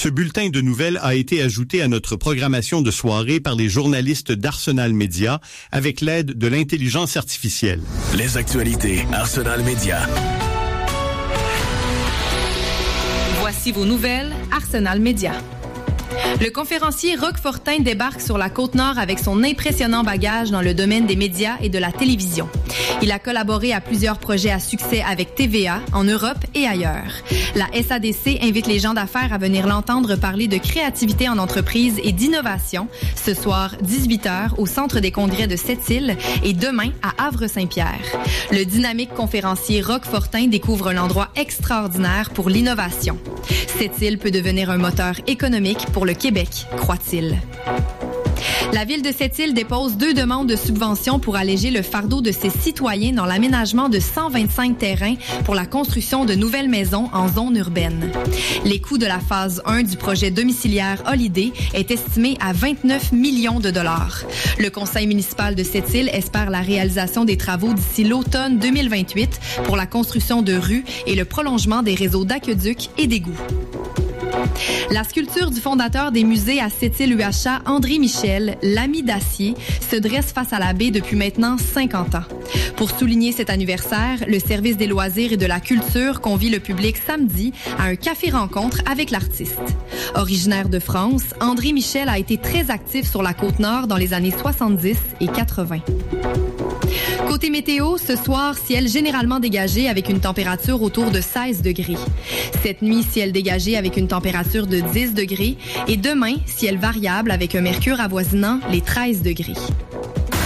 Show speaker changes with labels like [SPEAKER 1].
[SPEAKER 1] Ce bulletin de nouvelles a été ajouté à notre programmation de soirée par les journalistes d'Arsenal Media avec l'aide de l'intelligence artificielle.
[SPEAKER 2] Les actualités Arsenal Media.
[SPEAKER 3] Voici vos nouvelles Arsenal Media. Le conférencier Roch Fortin débarque sur la Côte-Nord avec son impressionnant bagage dans le domaine des médias et de la télévision. Il a collaboré à plusieurs projets à succès avec TVA, en Europe et ailleurs. La SADC invite les gens d'affaires à venir l'entendre parler de créativité en entreprise et d'innovation ce soir 18h au Centre des congrès de Sept-Îles et demain à Havre-Saint-Pierre. Le dynamique conférencier Roch Fortin découvre un endroit extraordinaire pour l'innovation. Sept-Îles peut devenir un moteur économique pour le Québec, croit-il. La ville de Sept-Îles dépose 2 demandes de subventions pour alléger le fardeau de ses citoyens dans l'aménagement de 125 terrains pour la construction de nouvelles maisons en zone urbaine. Les coûts de la phase 1 du projet domiciliaire Holiday est estimé à 29 millions de dollars. Le conseil municipal de Sept-Îles espère la réalisation des travaux d'ici l'automne 2028 pour la construction de rues et le prolongement des réseaux d'aqueducs et d'égouts. La sculpture du fondateur des musées à Sept-Îles-UHA, André Michel, l'ami d'acier, se dresse face à la baie depuis maintenant 50 ans. Pour souligner cet anniversaire, le service des loisirs et de la culture convie le public samedi à un café-rencontre avec l'artiste. Originaire de France, André Michel a été très actif sur la Côte-Nord dans les années 70 et 80. Côté météo, ce soir, ciel généralement dégagé avec une température autour de 16 degrés. Cette nuit, ciel dégagé avec une température de 10 degrés. Et demain, ciel variable avec un mercure avoisinant les 13 degrés.